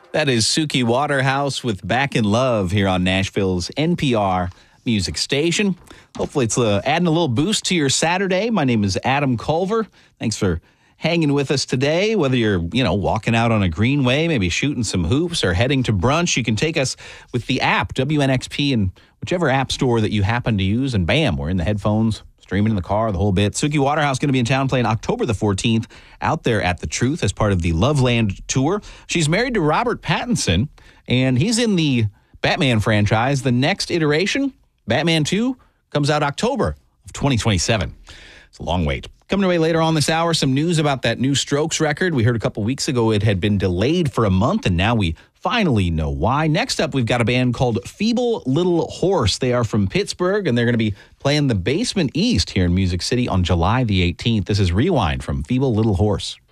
That is Suki Waterhouse with Back in Love here on Nashville's NPR music station. Hopefully it's adding a little boost to your Saturday. My name is Adam Culver. Thanks for hanging with us today. Whether you're, walking out on a greenway, maybe shooting some hoops or heading to brunch, you can take us with the app, WNXP, in whichever app store that you happen to use. And bam, we're in the headphones, streaming in the car, the whole bit. Suki Waterhouse going to be in town playing October the 14th out there at The Truth as part of the Loveland Tour. She's married to Robert Pattinson, and he's in the Batman franchise. The next iteration, Batman 2, comes out October of 2027. It's a long wait. Coming away later on this hour, some news about that new Strokes record. We heard a couple weeks ago it had been delayed for a month, and now we finally know why. Next up, we've got a band called Feeble Little Horse. They are from Pittsburgh, and they're going to be playing the Basement East here in Music City on July the 18th. This is Rewind from Feeble Little Horse.